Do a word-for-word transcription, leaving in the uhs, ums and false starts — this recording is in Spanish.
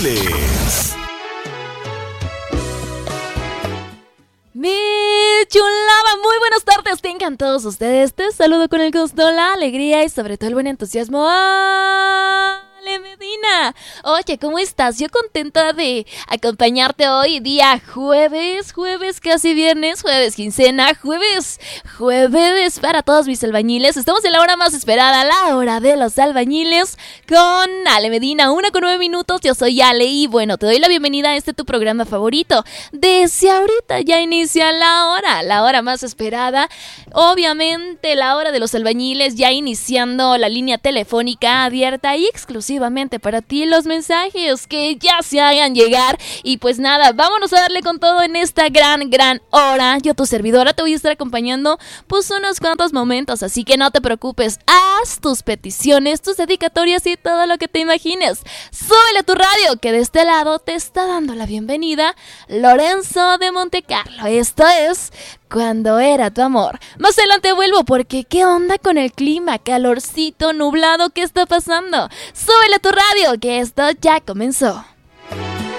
albañiles. Mi chulada, muy buenas tardes, tengan todos ustedes. Te saludo con el gusto, la alegría y sobre todo el buen entusiasmo. Ale Medina. Oye, ¿cómo estás? Yo contenta de acompañarte hoy, día jueves, jueves casi viernes, jueves quincena, jueves, jueves para todos mis albañiles. Estamos en la hora más esperada, la hora de los albañiles, con Ale Medina, una con nueve minutos. Yo soy Ale y bueno, te doy la bienvenida a este tu programa favorito. Desde ahorita ya inicia la hora, la hora más esperada. Obviamente la hora de los albañiles, ya iniciando la línea telefónica abierta y exclusivamente para ti los mensajes que ya se hagan llegar. Y pues nada, vámonos a darle con todo en esta gran, gran hora. Yo, tu servidora, te voy a estar acompañando pues unos cuantos momentos, así que no te preocupes. Haz tus peticiones, tus dedicatorias y todo lo que te imagines. Súbele a tu radio, que de este lado te está dando la bienvenida Lorenzo de Montecarlo. Esto es Cuando era tu amor. Más adelante vuelvo porque ¿qué onda con el clima? Calorcito, nublado, ¿qué está pasando? Súbele a tu radio, que esto ya comenzó.